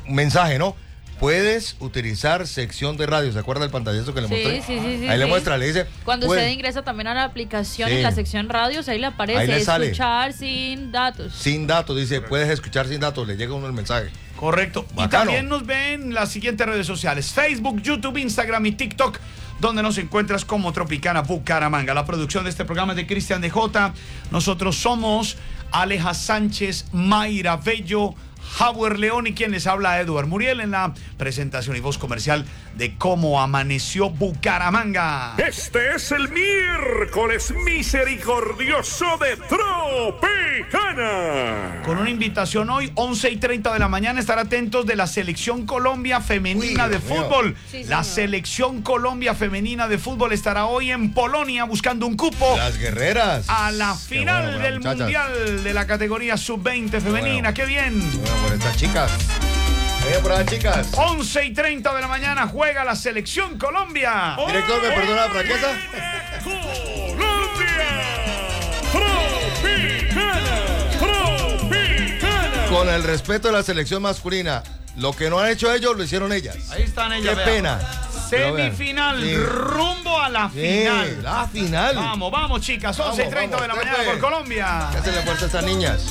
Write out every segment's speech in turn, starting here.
mensaje, ¿no? Puedes utilizar sección de radio. ¿Se acuerda del pantallazo que le mostré? Sí. Ahí le muestra, le dice. Cuando usted ingresa también a la aplicación, Sí. en la sección radios, ahí le aparece Ahí le sale. escuchar sin datos. Sin datos, dice, puedes escuchar sin datos, le llega uno el mensaje. Correcto. Bacano. Y también nos ven en las siguientes redes sociales: Facebook, YouTube, Instagram y TikTok, donde nos encuentras como Tropicana Bucaramanga. La producción de este programa es de Cristian DJ. Nosotros somos Aleja Sánchez, Mayra Bello, Howard León y quien les habla, Eduard Muriel, en la presentación y voz comercial de Cómo Amaneció Bucaramanga. Este es el miércoles misericordioso de Tropicana. Con una invitación hoy, 11:30 de la mañana, estar atentos de la Selección Colombia Femenina de Fútbol. Sí, La señor. Selección Colombia Femenina de Fútbol estará hoy en Polonia buscando un cupo Las guerreras. a la Qué final bueno, del muchachas. Mundial de la categoría Sub-20 femenina. bueno. ¡Qué bien! Bueno, por estas chicas. Bien por allá, chicas. 11:30 de la mañana juega la Selección Colombia. Director, ¿me perdona la franqueza? Con el respeto de la selección masculina, lo que no han hecho ellos, lo hicieron ellas. Ahí están ellas. Qué vean. pena. Pero vean, Semifinal, sí. rumbo a la Sí, final. la final. Vamos, chicas. Vamos, 11:30 de la vamos, mañana Pepe. por Colombia. ¿Qué hacen la fuerza a estas niñas?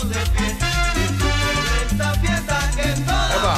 Epa.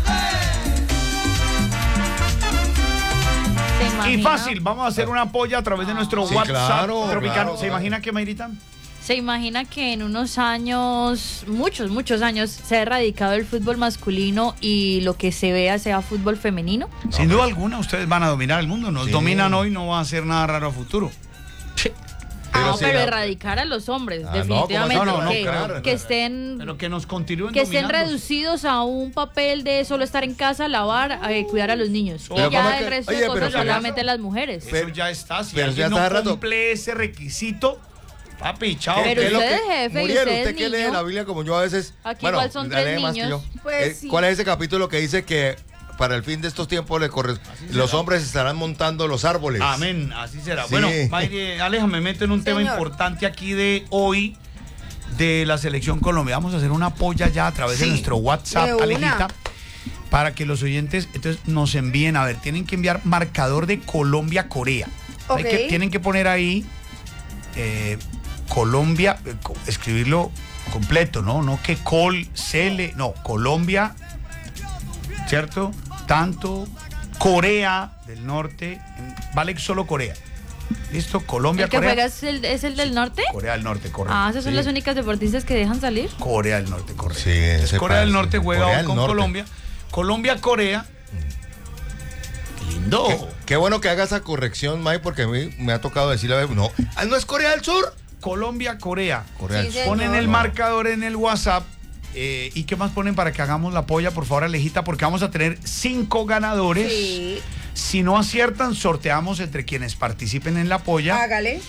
¿Se imagina? Y fácil, vamos a hacer una polla a través de nuestro Sí, WhatsApp claro, Tropicana. claro, ¿Se imagina que, Mayrita? ¿Se imagina que en unos años, muchos años, se ha erradicado el fútbol masculino y lo que se vea sea fútbol femenino? Sin duda alguna, ustedes van a dominar el mundo. Nos Sí. dominan hoy, no va a ser nada raro a futuro. Pero sí, pero la- erradicar a los hombres, Ah, definitivamente. no, ¿cómo así? No, que, claro. que estén, Pero que nos continúen que estén dominando. reducidos a un papel de solo estar en casa, lavar, cuidar a los niños. Pero Y ya ¿cómo el que- resto oye, de pero cosas que- solamente las mujeres. Eso ya está. Si pero alguien ya no está rato. cumple ese requisito, papi, chao. Pero ¿Qué es lo usted que- es jefe y Muriel, usted usted es que lee niño. la Biblia como yo a veces. Aquí igual son tres lee más que niños. yo. Pues sí. ¿Cuál es ese capítulo que dice que para el fin de estos tiempos los hombres estarán montando los árboles? Amén, así será. Sí. Bueno, Mayre, Aleja, me meto en un tema Señor. importante aquí de hoy de la Selección Colombia. Vamos a hacer una polla ya a través de Sí. nuestro WhatsApp, De una. Alejita, para que los oyentes entonces nos envíen. A ver, tienen que enviar marcador de Colombia-Corea. Ok. Tienen que poner ahí Colombia, escribirlo completo, ¿no? No que no, Colombia, ¿cierto? Tanto Corea del Norte, vale solo Corea. ¿Listo? Colombia, ¿El que Corea. juega es el del norte? Corea del Norte, correcto. Ah, esas son Sí. las únicas deportistas que dejan salir. Corea del Norte, correcto. Sí, Entonces, ese Corea del parece. Norte juega Corea hoy del con Norte. Colombia. Colombia-Corea. Lindo. Qué bueno que haga esa corrección, Mike, porque a mí me ha tocado decirle a ver, no, ¿no es Corea del Sur? Colombia-Corea. Corea del Sí, Sur. señor. Ponen el No. marcador en el WhatsApp. ¿Y qué más ponen para que hagamos la polla? Por favor, Alejita, porque vamos a tener 5 ganadores. Sí, Si no aciertan, sorteamos entre quienes participen en la polla. hágale.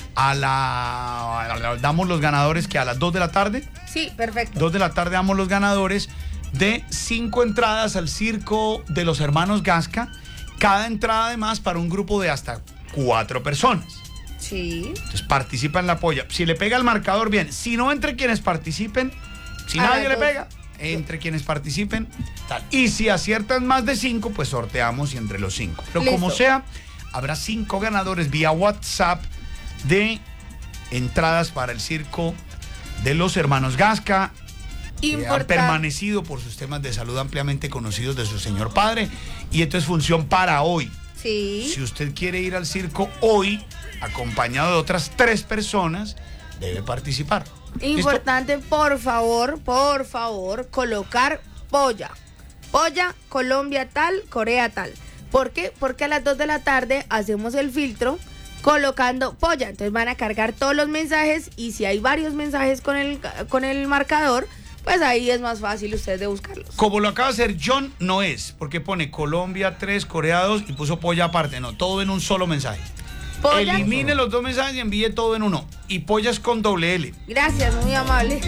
Damos los ganadores que a las 2 de la tarde. Sí, perfecto. 2 de la tarde damos los ganadores de 5 entradas al circo de los hermanos Gasca. Cada entrada además para un grupo de hasta 4 personas. Sí. Entonces participa en la polla. Si le pega el marcador, bien. Si no, entre quienes participen, si A nadie las le dos. pega, entre quienes participen, tal. Y si aciertan más de 5, pues sorteamos y entre los 5. Pero Listo. como sea, habrá 5 ganadores vía WhatsApp de entradas para el circo de los hermanos Gasca. Que han Importante. permanecido por sus temas de salud ampliamente conocidos de su señor padre. Y esto es función para hoy. Sí. Si usted quiere ir al circo hoy, acompañado de otras 3 personas, debe participar. ¿Listo? Importante, por favor, colocar polla. Polla, Colombia tal, Corea tal. ¿Por qué? Porque a las 2 de la tarde hacemos el filtro colocando polla. Entonces van a cargar todos los mensajes y si hay varios mensajes con el marcador, pues ahí es más fácil ustedes de buscarlos. Como lo acaba de hacer John, no es, porque pone Colombia 3, Corea 2 y puso polla aparte. No, todo en un solo mensaje. Polla. Elimine los 2 mensajes y envíe todo en uno. Y pollas con doble L. Gracias, muy amable.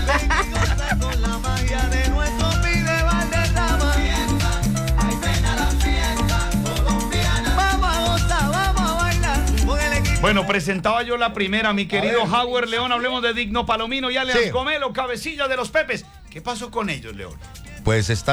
Bueno, presentaba yo la primera, mi querido Howard León. Hablemos de Digno Palomino y Alex Sí. Gomelo, cabecilla de los Pepes. ¿Qué pasó con ellos, León? Pues está